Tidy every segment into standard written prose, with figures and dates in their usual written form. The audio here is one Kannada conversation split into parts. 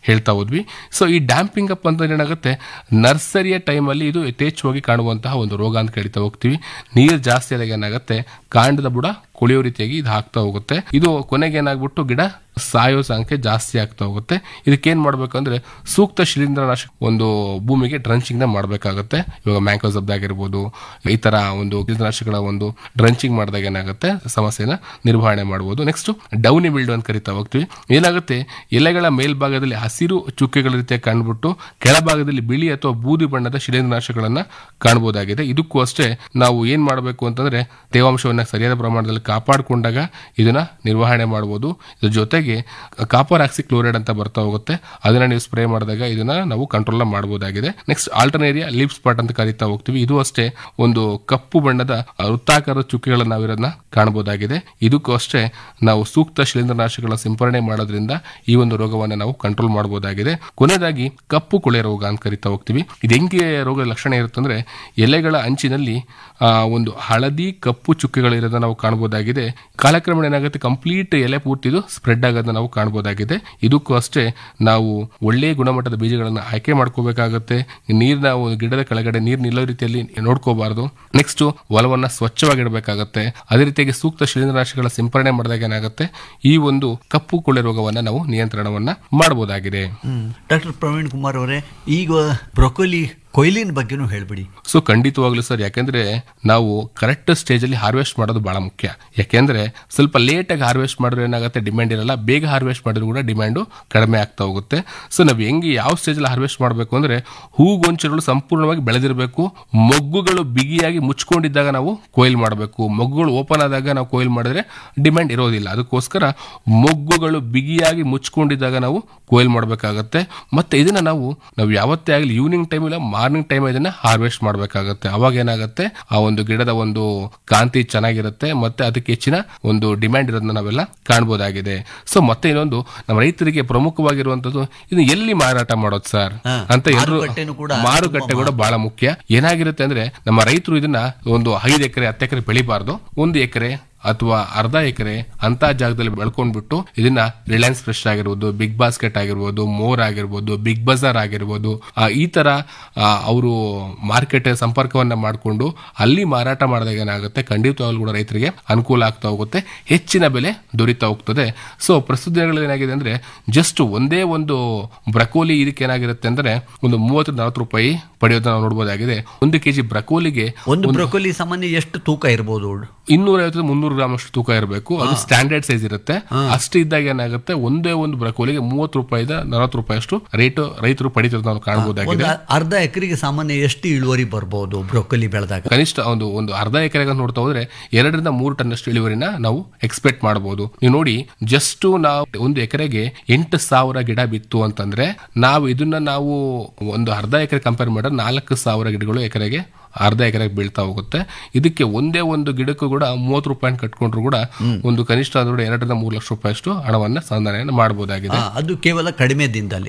ಹೇಳ್ತಾ ಹೋದ್ವಿ. ಸೊ ಈ ಡ್ಯಾಂಪಿಂಗ್ ಅಪ್ ಅಂತ ಏನಾಗುತ್ತೆ, ನರ್ಸರಿಯ ಟೈಮಲ್ಲಿ ಇದು ಯಥೇಚ್ಛವಾಗಿ ಕಾಣುವಂತಹ ಒಂದು ರೋಗ ಅಂತ ಕರಿತಾ ಹೋಗ್ತೀವಿ. ನೀರು ಜಾಸ್ತಿ ಆದಾಗ ಏನಾಗುತ್ತೆ, ಕಾಂಡದ ಬುಡ ಕೊಳೆಯೋ ರೀತಿಯಾಗಿ ಇದು ಆಗ್ತಾ ಹೋಗುತ್ತೆ. ಇದು ಕೊನೆಗೆ ಏನಾಗ್ಬಿಟ್ಟು ಗಿಡ ಸಾಯೋ ಸಂಖ್ಯೆ ಜಾಸ್ತಿ ಆಗ್ತಾ ಹೋಗುತ್ತೆ. ಇದಕ್ಕೇನ್ ಮಾಡ್ಬೇಕಂದ್ರೆ ಸೂಕ್ತ ಶಿಲೀಂಧ್ರನಾಶಕ ಒಂದು ಭೂಮಿಗೆ ಡ್ರಂಚಿಂಗ್ ನ ಮಾಡಬೇಕಾಗುತ್ತೆ. ಇವಾಗ ಮ್ಯಾಂಕೋಸಬ್ ಆಗಿರ್ಬೋದು, ಈ ತರ ಒಂದು ಕೀಟನಾಶಕಗಳ ಒಂದು ಡ್ರಂಚಿಂಗ್ ಮಾಡಿದಾಗ ಏನಾಗುತ್ತೆ, ಸಮಸ್ಯೆನ ನಿರ್ವಹಣೆ ಮಾಡಬಹುದು. ನೆಕ್ಸ್ಟ್ ಡೌನಿ ಮಿಲ್ಡ್ ಅಂತ ಕರಿತಾ ಹೋಗ್ತೀವಿ. ಏನಾಗುತ್ತೆ, ಎಲೆಗಳ ಮೇಲ್ಭಾಗದಲ್ಲಿ ಹಸಿರು ಚುಕ್ಕೆಗಳ ರೀತಿಯಾಗಿ ಕಾಣ್ಬಿಟ್ಟು ಕೆಳಭಾಗದಲ್ಲಿ ಬಿಳಿ ಅಥವಾ ಬೂದಿ ಬಣ್ಣದ ಶಿಲೀಂಧ್ರನಾಶಕಗಳನ್ನ ಕಾಣಬಹುದಾಗಿದೆ. ಇದಕ್ಕೂ ಅಷ್ಟೇ ನಾವು ಏನ್ ಮಾಡಬೇಕು ಅಂತಂದ್ರೆ ತೇವಾಂಶವನ್ನ ಸರಿಯಾದ ಪ್ರಮಾಣದಲ್ಲಿ ಕಾಪಾಡಿಕೊಂಡಾಗ ಇದನ್ನ ನಿರ್ವಹಣೆ ಮಾಡಬಹುದು. ಇದ್ರ ಜೊತೆಗೆ ಕಾಪರ್ ಆಕ್ಸಿ ಕ್ಲೋರೈಡ್ ಅಂತ ಬರ್ತಾ ಹೋಗುತ್ತೆ, ಅದನ್ನ ನೀವು ಸ್ಪ್ರೇ ಮಾಡಿದಾಗ ಇದನ್ನ ನಾವು ಕಂಟ್ರೋಲ್ ಮಾಡಬಹುದಾಗಿದೆ. ನೆಕ್ಸ್ಟ್ ಆಲ್ಟರ್ನೇರಿಯಾ ಲೀಫ್ ಸ್ಪಾಟ್ ಅಂತ ಕರಿತಾ ಹೋಗ್ತೀವಿ. ಇದು ಅಷ್ಟೇ ಒಂದು ಕಪ್ಪು ಬಣ್ಣದ ವೃತ್ತಾಕಾರದ ಚುಕ್ಕೆಗಳನ್ನ ನಾವು ಇದನ್ನ ಕಾಣಬಹುದಾಗಿದೆ. ಇದಕ್ಕೂ ಅಷ್ಟೇ ನಾವು ಸೂಕ್ತ ಶಿಲೀಂಧ್ರನಾಶಕಗಳ ಸಿಂಪರಣೆ ಮಾಡೋದ್ರಿಂದ ಈ ಒಂದು ರೋಗವನ್ನ ನಾವು ಕಂಟ್ರೋಲ್ ಮಾಡಬಹುದಾಗಿದೆ. ಕೊನೆಯದಾಗಿ ಕಪ್ಪು ಕೊಳೆ ರೋಗ ಅಂತ ಕರಿತಾ ಹೋಗ್ತೀವಿ. ಇದು ಹೆಂಗೆ ರೋಗದ ಲಕ್ಷಣ ಇರುತ್ತಂದ್ರೆ, ಎಲೆಗಳ ಅಂಚಿನಲ್ಲಿ ಒಂದು ಹಳದಿ ಕಪ್ಪು ಚುಕ್ಕೆಗಳಿರೋದನ್ನ ನಾವು ಕಾಣಬಹುದಾಗಿದೆ. ಕಾಲಕ್ರಮೇಣ ಏನಾಗುತ್ತೆ, ಕಂಪ್ಲೀಟ್ ಎಲೆ ಪೂರ್ತಿದು ಸ್ಪ್ರೆಡ್ ಆಗೋದನ್ನ ನಾವು ಕಾಣಬಹುದಾಗಿದೆ. ಇದಕ್ಕೂ ಅಷ್ಟೇ ನಾವು ಒಳ್ಳೆಯ ಗುಣಮಟ್ಟದ ಬೀಜಗಳನ್ನ ಆಯ್ಕೆ ಮಾಡ್ಕೋಬೇಕಾಗುತ್ತೆ. ನೀರಿನ ಗಿಡದ ಕೆಳಗಡೆ ನೀರು ನಿಲ್ಲೋ ರೀತಿಯಲ್ಲಿ ನೋಡ್ಕೋಬಾರದು. ನೆಕ್ಸ್ಟ್ ಹೊಲವನ್ನ ಸ್ವಚ್ಛವಾಗಿಡಬೇಕಾಗುತ್ತೆ. ಅದೇ ರೀತಿಯಾಗಿ ಸೂಕ್ತ ಶಿಲೀಂಧ್ರನಾಶಕಗಳ ಸಿಂಪರಣೆ ಮಾಡಿದಾಗ ಏನಾಗುತ್ತೆ, ಈ ಒಂದು ಕಪ್ಪು ಕೊಳೆ ರೋಗವನ್ನ ನಾವು ನಿಯಂತ್ರಣವನ್ನ ಮಾಡಬಹುದಾಗಿದೆ. ಡಾಕ್ಟರ್ ಪ್ರವೀಣ್ ಕುಮಾರ್ ಅವರೇ, ಈಗ ಬ್ರೊಕೊಲಿ ಕೊಯ್ಲಿನ ಬಗ್ಗೆನೂ ಹೇಳ್ಬಿಡಿ. ಸೊ ಖಂಡಿತವಾಗ್ಲೂ ಸರ್, ಯಾಕೆಂದ್ರೆ ನಾವು ಕರೆಕ್ಟ್ ಸ್ಟೇಜ್ ಅಲ್ಲಿ ಹಾರ್ವೆಸ್ಟ್ ಮಾಡೋದು ಬಹಳ ಮುಖ್ಯ. ಯಾಕೆಂದ್ರೆ ಸ್ವಲ್ಪ ಲೇಟ್ ಆಗಿ ಹಾರ್ವೆಸ್ಟ್ ಮಾಡಿದ್ರೆ ಏನಾಗುತ್ತೆ, ಡಿಮ್ಯಾಂಡ್ ಇರಲ್ಲ. ಬೇಗ ಹಾರ್ವೆಸ್ಟ್ ಮಾಡಿದ್ರು ಕೂಡ ಡಿಮ್ಯಾಂಡ್ ಕಡಿಮೆ ಆಗ್ತಾ ಹೋಗುತ್ತೆ. ಸೊ ನಾವು ಹೆಂಗೆ ಯಾವ ಸ್ಟೇಜ್ ಅಲ್ಲಿ ಹಾರ್ವೆಸ್ಟ್ ಮಾಡಬೇಕು ಅಂದ್ರೆ, ಹೂಗೊಂಚಲುಗಳು ಸಂಪೂರ್ಣವಾಗಿ ಬೆಳೆದಿರಬೇಕು, ಮೊಗ್ಗುಗಳು ಬಿಗಿಯಾಗಿ ಮುಚ್ಕೊಂಡಿದ್ದಾಗ ನಾವು ಕೊಯ್ಲು ಮಾಡಬೇಕು. ಮೊಗ್ಗುಗಳು ಓಪನ್ ಆದಾಗ ನಾವು ಕೊಯ್ಲು ಮಾಡಿದ್ರೆ ಡಿಮ್ಯಾಂಡ್ ಇರೋದಿಲ್ಲ. ಅದಕ್ಕೋಸ್ಕರ ಮೊಗ್ಗುಗಳು ಬಿಗಿಯಾಗಿ ಮುಚ್ಕೊಂಡಿದ್ದಾಗ ನಾವು ಕೊಯ್ಲು ಮಾಡಬೇಕಾಗತ್ತೆ. ಮತ್ತೆ ಇದನ್ನ ನಾವು ಯಾವತ್ತೇ ಆಗಲಿ ಈವ್ನಿಂಗ್ ಟೈಮ್ ಇಲ್ಲ ಮಾರ್ನಿಂಗ್ ಟೈಮ್ ಇದನ್ನ ಹಾರ್ವೆಸ್ಟ್ ಮಾಡಬೇಕಾಗುತ್ತೆ. ಅವಾಗ ಏನಾಗುತ್ತೆ, ಆ ಒಂದು ಗಿಡದ ಒಂದು ಕಾಂತಿ ಚೆನ್ನಾಗಿರುತ್ತೆ, ಮತ್ತೆ ಅದಕ್ಕೆ ಹೆಚ್ಚಿನ ಒಂದು ಡಿಮ್ಯಾಂಡ್ ಇರೋದನ್ನ ನಾವೆಲ್ಲ ಕಾಣಬಹುದಾಗಿದೆ. ಸೊ ಮತ್ತೆ ಇನ್ನೊಂದು ನಮ್ಮ ರೈತರಿಗೆ ಪ್ರಮುಖವಾಗಿರುವಂತದ್ದು, ಇದು ಎಲ್ಲಿ ಮಾರಾಟ ಮಾಡೋದು ಸರ್ ಅಂತ ಎಲ್ಲರೂ, ಮಾರುಕಟ್ಟೆ ಕೂಡ ಬಹಳ ಮುಖ್ಯ. ಏನಾಗಿರುತ್ತೆ ಅಂದ್ರೆ, ನಮ್ಮ ರೈತರು ಇದನ್ನ ಒಂದು 5 ಎಕರೆ 10 ಎಕರೆ ಬೆಳಿಬಾರ್ದು, 1 ಎಕರೆ ಅಥವಾ ಅರ್ಧ ಎಕರೆ ಅಂತ ಜಾಗದಲ್ಲಿ ಬೆಳ್ಕೊಂಡ್ಬಿಟ್ಟು ಇದನ್ನ ರಿಲಯನ್ಸ್ ಫ್ರೆಶ್ ಆಗಿರ್ಬೋದು, ಬಿಗ್ ಬಾಸ್ಕೆಟ್ ಆಗಿರ್ಬೋದು, ಮೋರ್ ಆಗಿರ್ಬೋದು, ಬಿಗ್ ಬಜಾರ್ ಆಗಿರ್ಬೋದು, ಈ ತರ ಅವರು ಮಾರ್ಕೆಟ್ ಸಂಪರ್ಕವನ್ನ ಮಾಡಿಕೊಂಡು ಅಲ್ಲಿ ಮಾರಾಟ ಮಾಡಿದಾಗ ಏನಾಗುತ್ತೆ, ಖಂಡಿತವಾಗ್ಲೂ ಕೂಡ ರೈತರಿಗೆ ಅನುಕೂಲ ಆಗ್ತಾ ಹೋಗುತ್ತೆ, ಹೆಚ್ಚಿನ ಬೆಲೆ ದೊರೀತಾ ಹೋಗ್ತದೆ. ಸೊ ಪ್ರಸ್ತುತ ದಿನಗಳಲ್ಲಿ ಏನಾಗಿದೆ ಅಂದ್ರೆ, ಜಸ್ಟ್ ಒಂದೇ ಒಂದು ಬ್ರಕೋಲಿ ಇದಕ್ಕೆ ಏನಾಗಿರುತ್ತೆ ಅಂದ್ರೆ ಒಂದು 30-40 ರೂಪಾಯಿ ಪಡೆಯೋದನ್ನ ನಾವು ನೋಡಬಹುದಾಗಿದೆ. 1 ಕೆಜಿ ಬ್ರಕೋಲಿಗೆ, ಒಂದು ಬ್ರಕೋಲಿ ಸಾಮಾನ್ಯ ಎಷ್ಟು ತೂಕ ಇರಬಹುದು? 250-300 ಗ್ರಾಮ್ ಅಷ್ಟು ತೂಕ ಇರಬೇಕು. ಅದು ಸ್ಟ್ಯಾಂಡರ್ಡ್ ಸೈಜ್ ಇರುತ್ತೆ. ಅಷ್ಟು ಇದ್ದಾಗ ಏನಾಗುತ್ತೆ, ಒಂದೇ ಒಂದು ಬ್ರಕೋಲಿಗೆ 30 ರೂಪಾಯಿಂದ 40 ರೂಪಾಯಿ ಅಷ್ಟು ರೇಟ್ ರೈತರು ಪಡಿತಿರೋದು ನಾವು ಕಾಣಬಹುದಾಗಿದೆ. ಅರ್ಧ ಎಕರೆಗೆ ಸಾಮಾನ್ಯ ಎಷ್ಟು ಇಳುವರಿ ಬರಬಹುದು ಬ್ರೊಕೊಲಿ ಬೆಳೆದಾಗ? ಕನಿಷ್ಠ ಒಂದು ಅರ್ಧ ಎಕರೆಗೆ ನೋಡ್ತಾ ಹೋದ್ರೆ 2-3 ಟನ್ ಅಷ್ಟು ಇಳುವರಿನ ನಾವು ಎಕ್ಸ್ಪೆಕ್ಟ್ ಮಾಡಬಹುದು. ನೀವು ನೋಡಿ, ಜಸ್ಟ್ ನಾವು 1 ಎಕರೆಗೆ 8,000 ಗಿಡ ಬಿತ್ತು ಅಂತಂದ್ರೆ, ನಾವು ಇದನ್ನ ನಾವು ಒಂದು ಅರ್ಧ ಎಕರೆ ಕಂಪೇರ್ ಮಾಡಿದ್ರೆ 4,000 ಗಿಡಗಳು ಎಕರೆಗೆ ಅರ್ಧ ಎಕರೆಗೆ ಬೀಳ್ತಾ ಹೋಗುತ್ತೆ. ಇದಕ್ಕೆ ಒಂದೇ ಒಂದು ಗಿಡಕ್ಕೂ ಕೂಡ 30 ರೂಪಾಯಿ ಕಟ್ಕೊಂಡ್ರು ಕೂಡ ಒಂದು ಕನಿಷ್ಠ 2-3 ಲಕ್ಷ ರೂಪಾಯಿ ಅಷ್ಟು ಹಣವನ್ನ ಸಂಧಾನ ಮಾಡಬಹುದಾಗಿದೆ. ಅದು ಕೇವಲ ಕಡಿಮೆ ದಿನದಲ್ಲಿ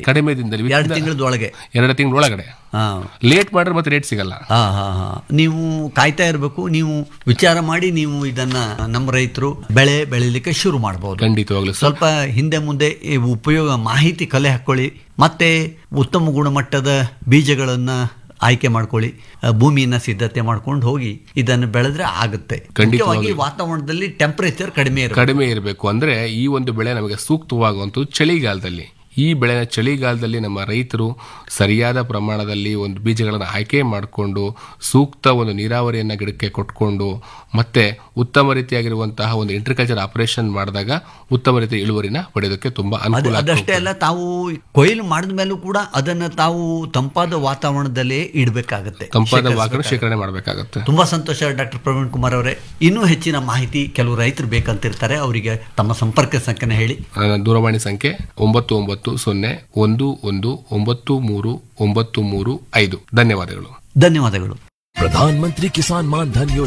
2 ತಿಂಗಳೊಳಗೆ. 2 ತಿಂಗಳೊಳಗಡೆ ಲೇಟ್ ಮಾಡಿದ್ರೆ ಮತ್ತೆ ರೇಟ್ ಸಿಗಲ್ಲ. ನೀವು ಕಾಯ್ತಾ ಇರಬೇಕು. ನೀವು ವಿಚಾರ ಮಾಡಿ ನೀವು ಇದನ್ನ ನಮ್ಮ ರೈತರು ಬೆಳೆ ಬೆಳಿಲಿಕ್ಕೆ ಶುರು ಮಾಡಬಹುದು. ಖಂಡಿತವಾಗ್ಲೂ ಸ್ವಲ್ಪ ಹಿಂದೆ ಮುಂದೆ ಉಪಯೋಗ ಮಾಹಿತಿ ಕಲೆ ಹಾಕೊಳ್ಳಿ, ಮತ್ತೆ ಉತ್ತಮ ಗುಣಮಟ್ಟದ ಬೀಜಗಳನ್ನ ಆಯ್ಕೆ ಮಾಡ್ಕೊಳ್ಳಿ, ಭೂಮಿಯನ್ನ ಸಿದ್ಧತೆ ಮಾಡ್ಕೊಂಡು ಹೋಗಿ ಇದನ್ನು ಬೆಳೆದ್ರೆ ಆಗುತ್ತೆ. ಖಂಡಿತವಾಗಿ ವಾತಾವರಣದಲ್ಲಿ ಟೆಂಪರೇಚರ್ ಕಡಿಮೆ ಇರಬೇಕು. ಅಂದ್ರೆ ಈ ಒಂದು ಬೆಳೆ ನಮಗೆ ಸೂಕ್ತವಾಗುವಂಥದ್ದು ಚಳಿಗಾಲದಲ್ಲಿ. ಈ ಬೆಳೆನ ಚಳಿಗಾಲದಲ್ಲಿ ನಮ್ಮ ರೈತರು ಸರಿಯಾದ ಪ್ರಮಾಣದಲ್ಲಿ ಒಂದು ಬೀಜಗಳನ್ನು ಆಯ್ಕೆ ಮಾಡಿಕೊಂಡು ಸೂಕ್ತ ಒಂದು ನೀರಾವರಿಯನ್ನ ಗಿಡಕ್ಕೆ ಕೊಟ್ಕೊಂಡು ಮತ್ತೆ ಉತ್ತಮ ರೀತಿಯಾಗಿರುವಂತಹ ಒಂದು ಇಂಟ್ರಿಕಲ್ಚರ್ ಆಪರೇಷನ್ ಮಾಡಿದಾಗ ಉತ್ತಮ ರೀತಿಯ ಇಳುವರಿನ ಪಡೆಯೋದಕ್ಕೆ ತುಂಬಾ ಅನುಕೂಲ. ಅದಷ್ಟೇ ಅಲ್ಲ, ತಾವು ಕೊಯ್ಲು ಮಾಡಿದ ಮೇಲೂ ಕೂಡ ಅದನ್ನ ತಾವು ತಂಪಾದ ವಾತಾವರಣದಲ್ಲೇ ಇಡಬೇಕಾಗುತ್ತೆ, ತಂಪಾದ ವಾತಾವರಣ ಶೇಖರಣೆ ಮಾಡಬೇಕಾಗುತ್ತೆ. ತುಂಬಾ ಸಂತೋಷ ಡಾಕ್ಟರ್ ಪ್ರವೀಣ್ ಕುಮಾರ್ ಅವರೇ. ಇನ್ನೂ ಹೆಚ್ಚಿನ ಮಾಹಿತಿ ಕೆಲವು ರೈತರು ಬೇಕಂತಿರ್ತಾರೆ, ಅವರಿಗೆ ತಮ್ಮ ಸಂಪರ್ಕ ಸಂಖ್ಯೆನ ಹೇಳಿ. ದೂರವಾಣಿ ಸಂಖ್ಯೆ 990111939335. ಧನ್ಯವಾದಗಳು. ಧನ್ಯವಾದಗಳು. ಪ್ರಧಾನಮಂತ್ರಿ ಕಿಸಾನ್ ಮಾನ್ ಧನ್